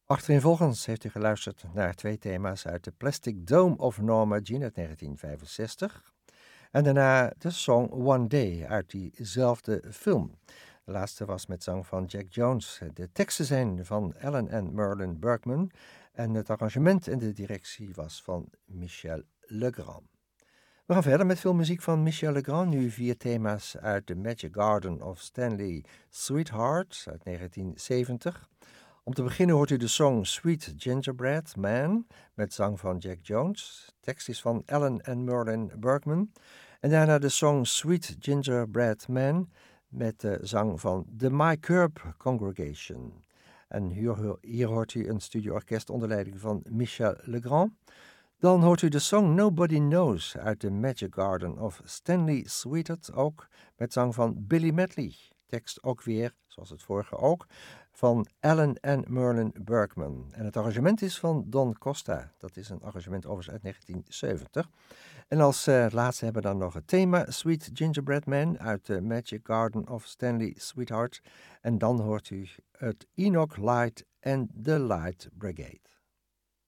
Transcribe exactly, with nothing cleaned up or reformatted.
Achtereenvolgens heeft u geluisterd naar twee thema's uit de Plastic Dome of Norma Jean uit negentien vijfenzestig. En daarna de song One Day uit diezelfde film. De laatste was met zang van Jack Jones. De teksten zijn van Alan en Merlin Bergman. En het arrangement en de directie was van Michel Legrand. We gaan verder met veel muziek van Michel Legrand. Nu vier thema's uit The Magic Garden of Stanley Sweetheart uit negentien zeventig. Om te beginnen hoort u de song Sweet Gingerbread Man met zang van Jack Jones. Tekst is van Alan en Merlin Bergman. En daarna de song Sweet Gingerbread Man met de zang van The My Curb Congregation. En hier, hier hoort u een studioorkest onder leiding van Michel Legrand. Dan hoort u de song Nobody Knows uit The Magic Garden of Stanley Sweetheart, ook met zang van Billy Medley. Tekst ook weer, zoals het vorige ook, van Alan en Merlin Bergman. En het arrangement is van Don Costa. Dat is een arrangement overigens uit negentien zeventig. En als uh, laatste hebben we dan nog het thema Sweet Gingerbread Man uit The Magic Garden of Stanley Sweetheart. En dan hoort u het Enoch Light and the Light Brigade.